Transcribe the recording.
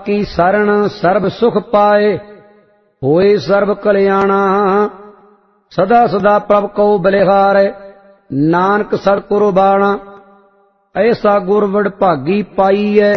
की शरण सर्ब सुख पाए, होए सर्ब कल्याणा। सदा सदा प्रभ को बलिहारै, नानक सतगुरु बाणा। ऐसा गुर वडभागी पाई है,